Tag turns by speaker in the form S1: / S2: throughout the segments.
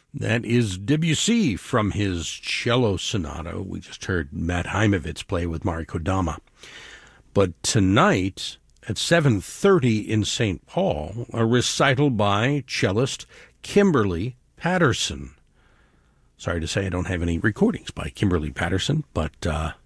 S1: That is Debussy from his cello sonata. We just heard Matt Heimovitz play with Mari Kodama. But tonight at 7:30 in St. Paul, a recital by cellist Kimberly Patterson. Sorry to say I don't have any recordings by Kimberly Patterson, but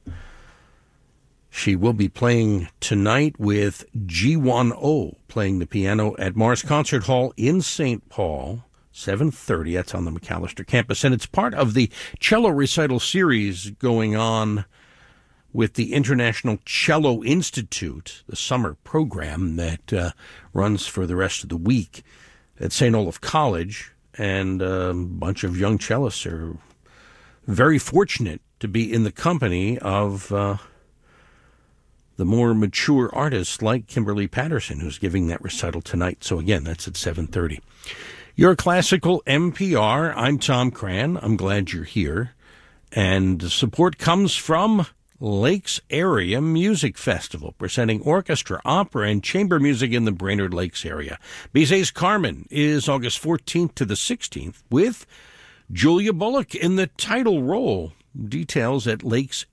S1: she will be playing tonight with Ji-won Oh, playing the piano at Mars Concert Hall in St. Paul. 7:30, that's on the McAllister campus, and it's part of the cello recital series going on with the International Cello Institute, the summer program that runs for the rest of the week at St. Olaf College, and a bunch of young cellists are very fortunate to be in the company of the more mature artists like Kimberly Patterson, who's giving that recital tonight. So again, that's at 7:30. Your Classical NPR. I'm Tom Cran. I'm glad you're here. And support comes from Lakes Area Music Festival, presenting orchestra, opera, and chamber music in the Brainerd Lakes area. Bizet's Carmen is August 14th to the 16th with Julia Bullock in the title role. Details at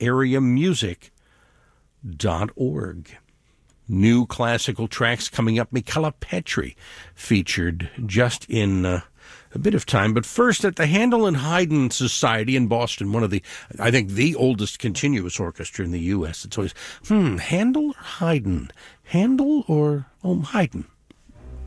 S1: lakesareamusic.org. New classical tracks coming up. Michala Petri featured just in a bit of time. But first, at the Handel and Haydn Society in Boston, one of the, I think, the oldest continuous orchestra in the U.S. It's always, Handel or Haydn? Handel or Haydn?